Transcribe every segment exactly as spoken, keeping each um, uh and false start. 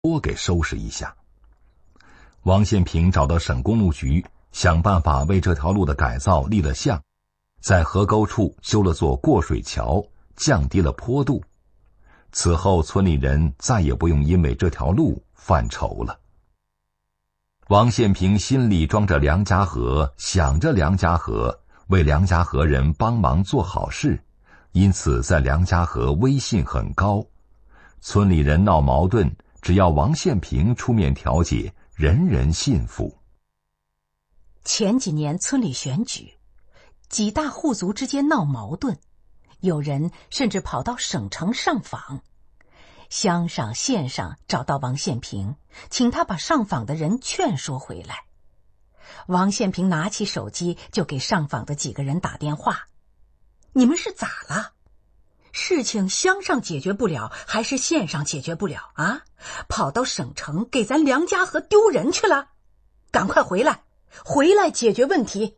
多给收拾一下。王献平找到省公路局，想办法为这条路的改造立了项，在河沟处修了座过水桥，降低了坡度。此后村里人再也不用因为这条路犯愁了。王献平心里装着梁家河，想着梁家河，为梁家河人帮忙做好事，因此在梁家河威信很高。村里人闹矛盾，只要王献平出面调解，人人信服。 前几年村里选举，几大户族之间闹矛盾，有人甚至跑到省城上访。乡上县上找到王献平，请他把上访的人劝说回来。王献平拿起手机就给上访的几个人打电话：你们是咋了？事情乡上解决不了，还是县上解决不了啊？跑到省城给咱梁家河丢人去了？赶快回来，回来解决问题。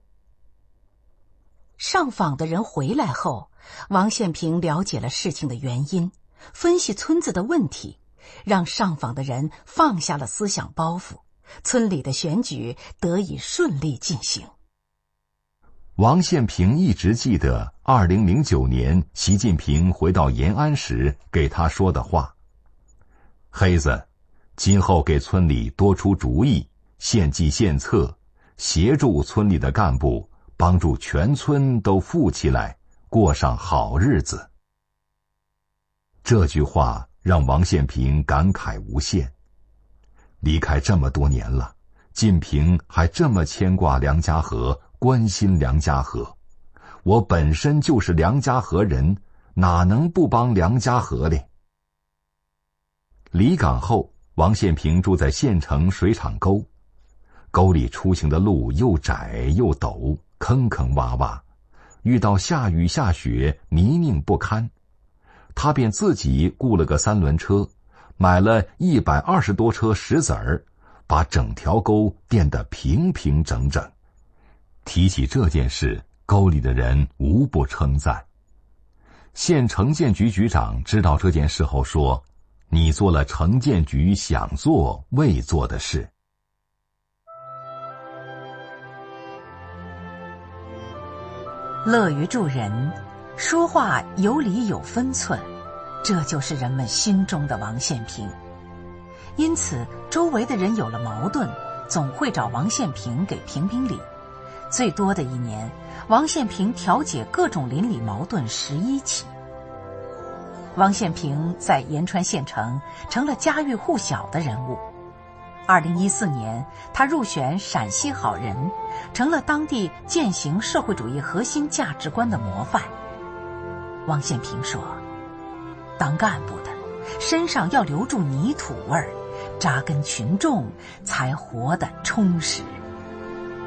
上访的人回来后，王献平了解了事情的原因，分析村子的问题，让上访的人放下了思想包袱，村里的选举得以顺利进行。 王献平一直记得二零零九年习近平回到延安时给他说的话：黑子，今后给村里多出主意，献计献策，协助村里的干部，帮助全村都富起来，过上好日子。这句话让王献平感慨无限。离开这么多年了，晋平还这么牵挂梁家河，关心梁家河。我本身就是梁家河人，哪能不帮梁家河嘞？离岗后，王献平住在县城水厂沟，沟里出行的路又窄又陡，坑坑洼洼，遇到下雨下雪，泥泞不堪。他便自己雇了个三轮车，买了一百二十多车石子儿，把整条沟垫得平平整整。提起这件事，沟里的人无不称赞。县城建局局长知道这件事后说：你做了城建局想做未做的事。 乐于助人，说话有理有分寸，这就是人们心中的王献平。因此周围的人有了矛盾，总会找王献平给评评理。最多的一年，王献平调解各种邻里矛盾十一起。王献平在延川县城成了家喻户晓的人物。二零一四年，他入选陕西好人，成了当地践行社会主义核心价值观的模范。王献平说：当干部的身上要留住泥土味儿，扎根群众，才活得充实。